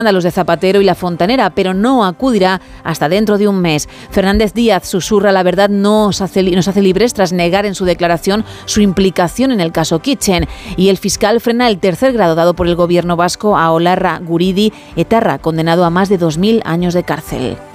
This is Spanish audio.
los de Zapatero y La Fontanera, pero no acudirá hasta dentro de un mes. Fernández Díaz susurra: la verdad nos hace libres, tras negar en su declaración su implicación en el caso Kitchen. Y el fiscal frena el tercer grado dado por el gobierno vasco a Olarra Guridi, etarra condenado a más de 2000 años de cárcel.